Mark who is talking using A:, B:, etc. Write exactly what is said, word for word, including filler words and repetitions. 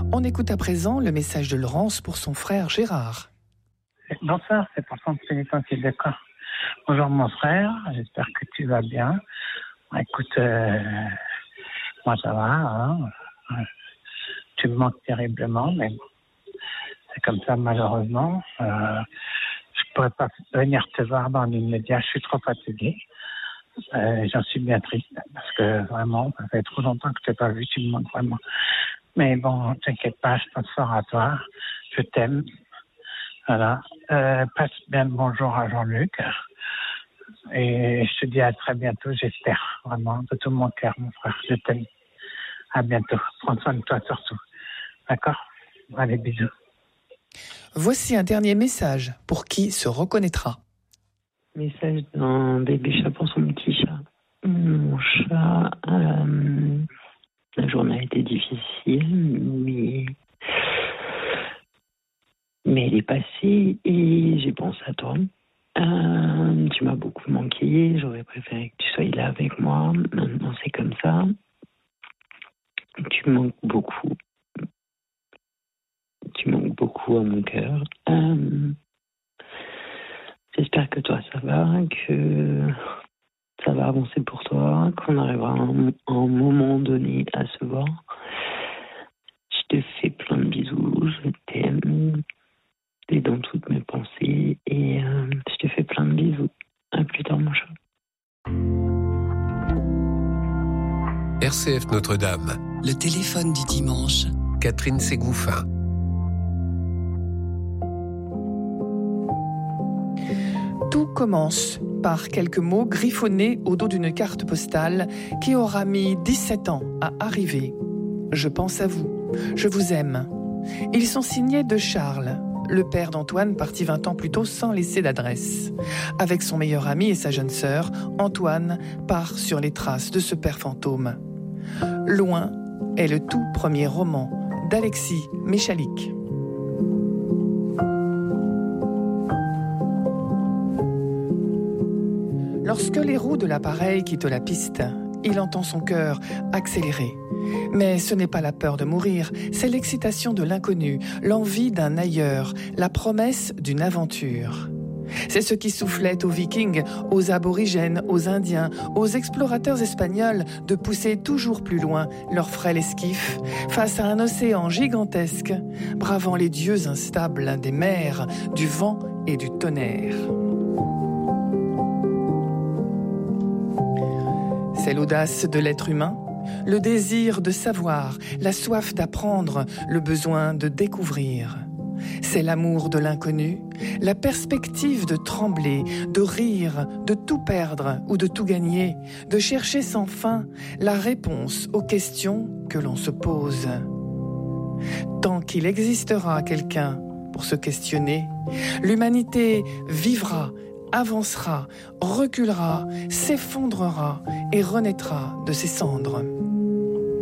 A: On écoute à présent le message de Laurence pour son frère Gérard.
B: Bonsoir, c'est pour son pénitentiaire de Caen. Bonjour mon frère, j'espère que tu vas bien. Écoute, euh, moi ça va, hein. Tu me manques terriblement, mais c'est comme ça malheureusement. Euh, je pourrais pas venir te voir dans l'immédiat, je suis trop fatigué. Euh, j'en suis bien triste parce que vraiment, ça fait trop longtemps que je t'ai pas vu, tu me manques vraiment. Mais bon, t'inquiète pas, je pense fort à toi, je t'aime. Voilà. Euh, passe bien le bonjour à Jean-Luc. Et je te dis à très bientôt, j'espère, vraiment, de tout mon cœur, mon frère. Je t'aime. À bientôt. Prends soin de toi surtout. D'accord ? Allez, bisous.
A: Voici un dernier message pour qui se reconnaîtra.
C: Message d'un bébé chat pour son petit chat. Mon chat, euh, la journée a été difficile, mais... mais elle est passée et j'ai pensé à toi. Euh, tu m'as beaucoup manqué, j'aurais préféré que tu sois là avec moi. Maintenant, c'est comme ça. Tu manques beaucoup. Tu manques beaucoup à mon cœur. Euh, j'espère que toi, ça va, que ça va avancer pour toi, qu'on arrivera à un, à un moment donné à se voir. Je te fais plein de bisous, je t'aime. T'es dans toutes mes pensées et euh, je te fais plein de bisous. À plus tard, mon chat.
D: R C F Notre-Dame.
E: Le téléphone du dimanche.
D: Catherine Ségouffin.
A: Tout commence par quelques mots griffonnés au dos d'une carte postale qui aura mis dix-sept ans à arriver. Je pense à vous. Je vous aime. Ils sont signés de Charles, le père d'Antoine, parti vingt ans plus tôt sans laisser d'adresse. Avec son meilleur ami et sa jeune sœur, Antoine part sur les traces de ce père fantôme. Loin est le tout premier roman d'Alexis Michalik. Lorsque les roues de l'appareil quittent la piste, il entend son cœur accélérer. Mais ce n'est pas la peur de mourir, c'est l'excitation de l'inconnu, l'envie d'un ailleurs, la promesse d'une aventure. C'est ce qui soufflait aux Vikings, aux aborigènes, aux Indiens, aux explorateurs espagnols de pousser toujours plus loin leur frêle esquif face à un océan gigantesque, bravant les dieux instables des mers, du vent et du tonnerre. C'est l'audace de l'être humain, le désir de savoir, la soif d'apprendre, le besoin de découvrir. C'est l'amour de l'inconnu, la perspective de trembler, de rire, de tout perdre ou de tout gagner, de chercher sans fin la réponse aux questions que l'on se pose. Tant qu'il existera quelqu'un pour se questionner, l'humanité vivra, avancera, reculera, s'effondrera et renaîtra de ses cendres.